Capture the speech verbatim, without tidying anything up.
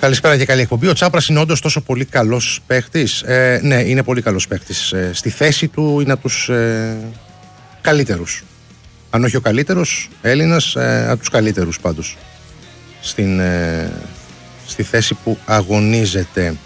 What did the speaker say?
Καλησπέρα και καλή εκπομπή. Ο Τσάπρας είναι όντως τόσο πολύ καλός παίχτης? Ε, ναι, είναι πολύ καλός παίχτης. Ε, στη θέση του είναι από τους ε, καλύτερους. Αν όχι ο καλύτερος Έλληνας, ε, από τους καλύτερους πάντως. Στην, ε, στη θέση που αγωνίζεται.